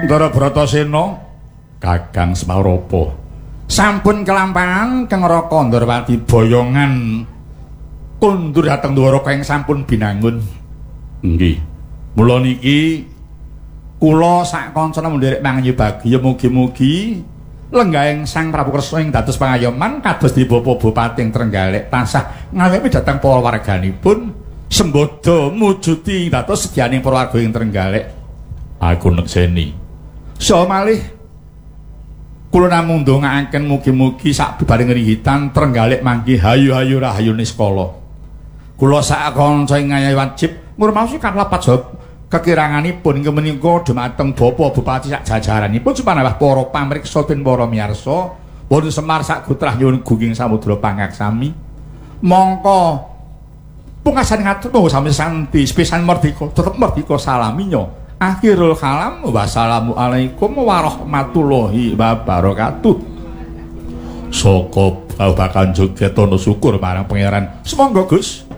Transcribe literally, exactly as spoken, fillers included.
Ndara Bratasena, Kakang Smaropa. Sampun kelampahan Kang Raka Ndarawati boyongan kondur dhateng Dwaraka ing sampun binangun. Nggih. Mula niki kula sak kancana mundherek mangayu bagya mugi-mugi lenggahing Sang Prabu Kresna ing dados pangayoman kados di Bapak Bupati Trenggalek tansah ngawepi dhateng para warganipun sembodo mujuti dados sedyaning para warga ing Trenggalek. Aku nekseni. So malih kula namung ndongaaken mugi-mugi sak bebaring rihitan Trenggalek mangke hayu-hayu rahayune skala. Kula sak kanca ing wajib ngurmasi kalapat jawab kekiranganipun inggih menika dhumateng Bapak Bupati sak jajaranipun supanawah para pamriksa ten para miyarsa wonten Semar sak gutrah nyuwun gunging samudra pangaksami mongko pungkasan ngatur monggo sami santi sepisan merdika tetep merdika salaminya akhirul kalam wassalamu alaikum warahmatullahi wabarakatuh. Saka babakan joget ana syukur marang pangeran semangga Gus.